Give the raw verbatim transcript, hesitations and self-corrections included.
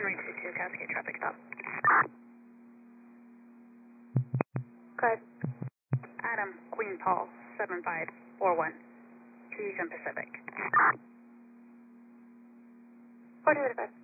Henry two two, Cascade traffic stop. Good. Adam, Queen Paul, seven five four one, Eastern Pacific. four two five.